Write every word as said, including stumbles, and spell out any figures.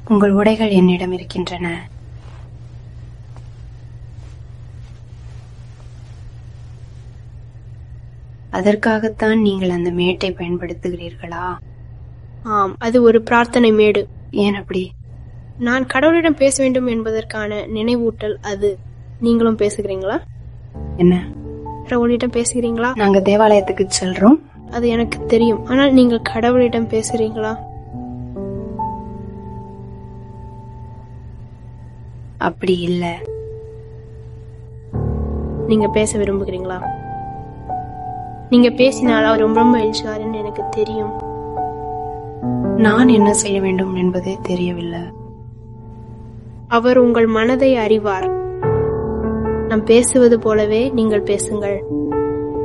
உங்கள் உடைகள் என்னிடம் இருக்கின்றன. அதற்காகத்தான் நீங்கள் அந்த மேட்டை பயன்படுத்துகிறீர்களா? ஆம், அது ஒரு பிரார்த்தனை மேடு. ஏன் அப்படி? நான் கடவுளிடம் பேச வேண்டும் என்பதற்கான நினைவூட்டல் அது. நீங்களும் பேசுகிறீங்களா? என்ன? கடவுளிடம் பேசுகிறீங்களா? நாங்க தேவாலயத்துக்கு செல்றோம். அது எனக்கு தெரியும். ஆனால் நீங்கள் கடவுளிடம் பேசுறீங்களா? அப்படி இல்ல. நீங்க பேச விரும்புகிறீங்களா? நீங்க பேசினால் அவர் ரொம்ப ரொம்ப எழுச்சாருன்னு எனக்கு தெரியும். நான் என்ன செய்ய வேண்டும் என்பதே தெரியவில்லை. அவர் உங்கள் மனதை அறிவார். நாம் பேசுவது போலவே நீங்கள் பேசுங்கள்.